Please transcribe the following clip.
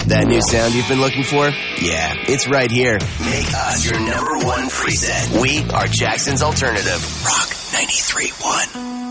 That new sound you've been looking for? Yeah, it's right here. Make us your #1 preset. We are Jackson's Alternative. Rock 93.1.